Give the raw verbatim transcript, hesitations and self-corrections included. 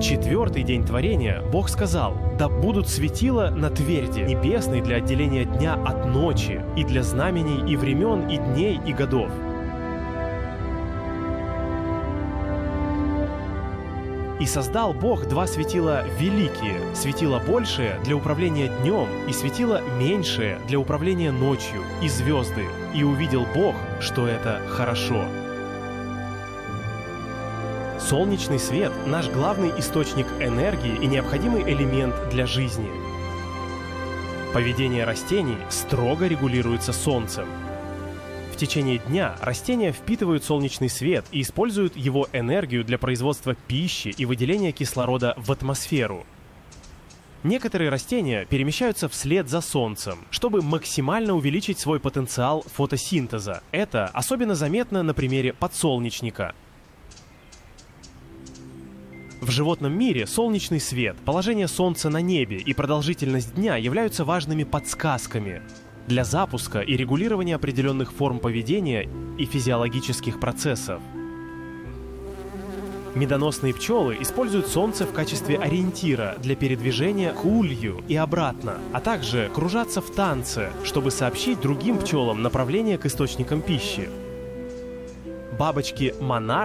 четвертый день творения Бог сказал: «Да будут светила на тверди небесной для отделения дня от ночи, и для знамений и времен, и дней, и годов». И создал Бог два светила великие, светило большее для управления днем и светило меньшее для управления ночью, и звезды. И увидел Бог, что это хорошо. Солнечный свет – наш главный источник энергии и необходимый элемент для жизни. Поведение растений строго регулируется Солнцем. В течение дня растения впитывают солнечный свет и используют его энергию для производства пищи и выделения кислорода в атмосферу. Некоторые растения перемещаются вслед за Солнцем, чтобы максимально увеличить свой потенциал фотосинтеза. Это особенно заметно на примере подсолнечника. В животном мире солнечный свет, положение Солнца на небе и продолжительность дня являются важными подсказками для запуска и регулирования определенных форм поведения и физиологических процессов. Медоносные пчелы используют Солнце в качестве ориентира для передвижения к улью и обратно, а также кружатся в танце, чтобы сообщить другим пчелам направление к источникам пищи. Бабочки монархи